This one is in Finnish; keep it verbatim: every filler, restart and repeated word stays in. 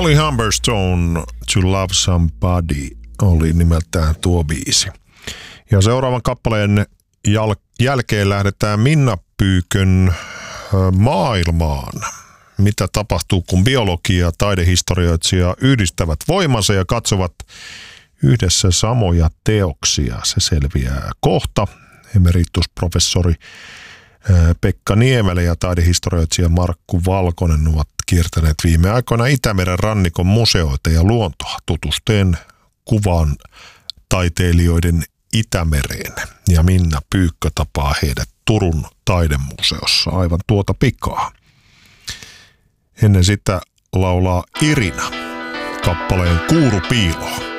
Molly Humberstone, To Love Somebody oli nimeltään tuo biisi. Ja seuraavan kappaleen jal- jälkeen lähdetään Minna Pyykön maailmaan. Mitä tapahtuu, kun biologia ja taidehistorioitsija yhdistävät voimansa ja katsovat yhdessä samoja teoksia. Se selviää kohta. Emeritusprofessori Pekka Niemelä ja taidehistorioitsija Markku Valkonen ovat kiertäneet viime aikoina Itämeren rannikon museoita ja luontoa tutustuen kuvan taiteilijoiden Itämereen. Ja Minna Pyykkö tapaa heidät Turun taidemuseossa aivan tuota pikaa. Ennen sitä laulaa Irina kappaleen Kuurupiiloa.